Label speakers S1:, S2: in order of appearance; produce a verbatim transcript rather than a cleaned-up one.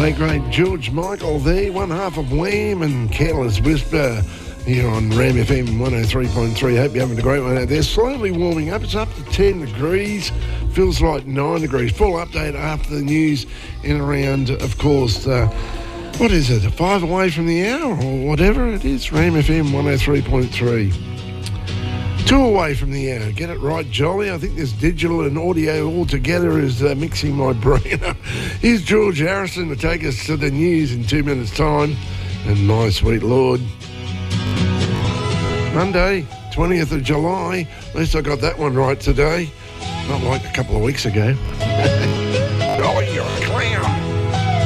S1: late great George Michael there, one half of Wham and Careless Whisper here on Ram F M one oh three point three. Hope you're having a great one out there. Slowly warming up. It's up to ten degrees. Feels like nine degrees. Full update after the news in around, of course, uh, what is it, five away from the hour or whatever it is. Ram F M one oh three point three. Two away from the hour. Get it right, Jolly. I think this digital and audio all together is uh, mixing my brain up. Here's George Harrison to take us to the news in two minutes' time. And my sweet Lord. Monday, twentieth of July. At least I got that one right today. Not like a couple of weeks ago.